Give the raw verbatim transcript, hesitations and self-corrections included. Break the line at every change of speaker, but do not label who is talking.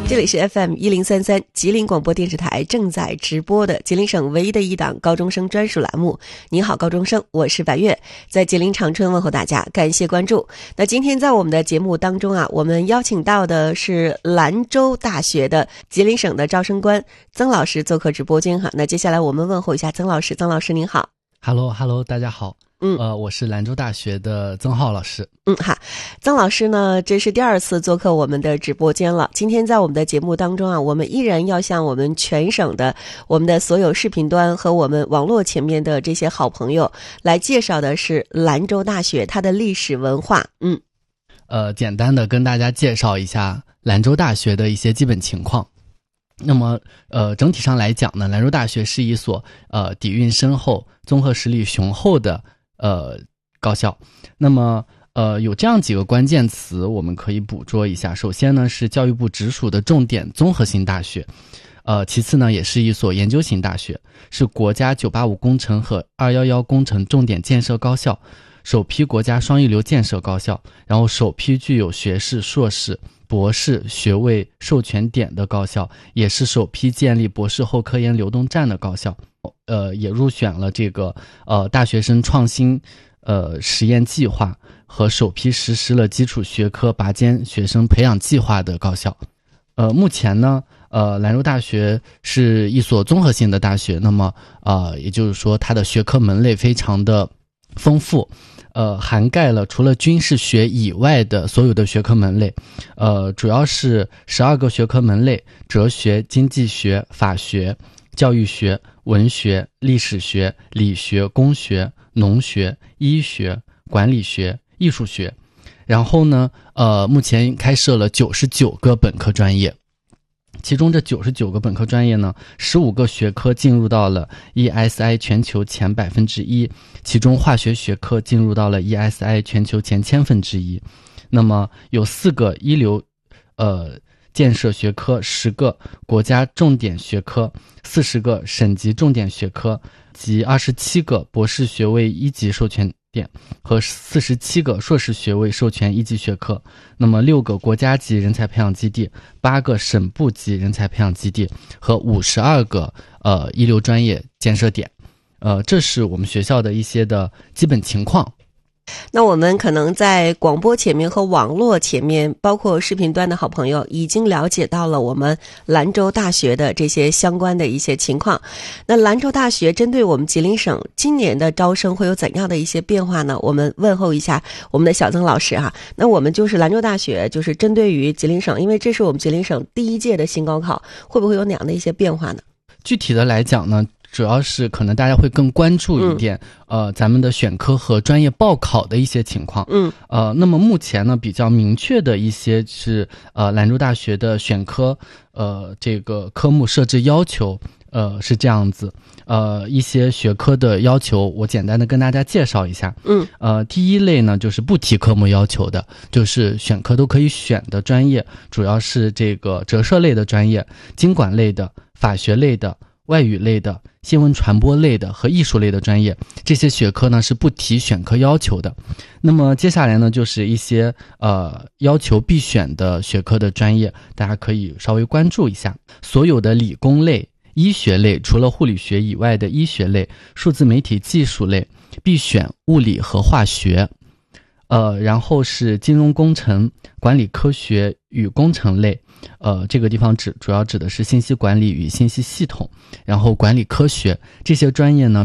这里是 F M 一零三三吉林广播电视台正在直播的吉林省唯一的一档高中生专属栏目。你好，高中生，我是白月，在吉林长春问候大家，感谢关注。那今天在我们的节目当中啊，我们邀请到的是兰州大学的吉林省的招生官曾老师做客直播间哈。那接下来我们问候一下曾老师，曾老师您好。
Hello Hello， 大家好。
嗯，
呃，我是兰州大学的曾浩老师。
嗯，好，曾老师呢，这是第二次做客我们的直播间了。今天在我们的节目当中啊，我们依然要向我们全省的我们的所有视频端和我们网络前面的这些好朋友来介绍的是兰州大学它的历史文化。嗯，
呃，简单的跟大家介绍一下兰州大学的一些基本情况。那么，呃，整体上来讲呢，兰州大学是一所呃底蕴深厚、综合实力雄厚的呃高校。那么呃有这样几个关键词我们可以捕捉一下。首先呢是教育部直属的重点综合性大学，呃其次呢也是一所研究型大学，是国家九八五工程和二一一工程重点建设高校，首批国家双一流建设高校，然后首批具有学士、硕士、博士学位授权点的高校，也是首批建立博士后科研流动站的高校。呃，也入选了这个呃大学生创新呃实验计划和首批实施了基础学科拔尖学生培养计划的高校。呃，目前呢，呃，兰州大学是一所综合性的大学，那么呃，也就是说它的学科门类非常的丰富。呃，涵盖了除了军事学以外的所有的学科门类，呃，主要是十二个学科门类：哲学、经济学、法学、教育学、文学、历史学、理学、工学、农学、医学、管理学、艺术学。然后呢，呃，目前开设了九十九个本科专业。其中这九十九个本科专业呢，十五个学科进入到了 E S I 全球前百分之一，其中化学学科进入到了 E S I 全球前千分之一。那么有四个一流呃建设学科，十个国家重点学科，四十个省级重点学科，及二十七个博士学位一级授权点和四十七个硕士学位授权一级学科，那么六个国家级人才培养基地，八个省部级人才培养基地和五十二个呃一流专业建设点。呃，这是我们学校的一些的基本情况。
那我们可能在广播前面和网络前面，包括视频端的好朋友已经了解到了我们兰州大学的这些相关的一些情况。那兰州大学针对我们吉林省今年的招生会有怎样的一些变化呢？我们问候一下我们的小曾老师哈。那我们就是兰州大学就是针对于吉林省，因为这是我们吉林省第一届的新高考，会不会有哪样的一些变化呢？
具体的来讲呢，主要是可能大家会更关注一点、嗯、呃咱们的选科和专业报考的一些情况。
嗯
呃那么目前呢比较明确的一些是呃兰州大学的选科呃这个科目设置要求呃是这样子。呃一些学科的要求我简单的跟大家介绍一下。
嗯
呃第一类呢就是不提科目要求的，就是选科都可以选的专业，主要是这个折射类的专业、经管类的、法学类的、外语类的、新闻传播类的和艺术类的专业，这些学科呢是不提选科要求的。那么接下来呢就是一些呃要求必选的学科的专业，大家可以稍微关注一下。所有的理工类、医学类，除了护理学以外的医学类、数字媒体技术类必选物理和化学。呃，然后是金融工程、管理科学与工程类，呃，这个地方指主要指的是信息管理与信息系统，然后管理科学这些专业呢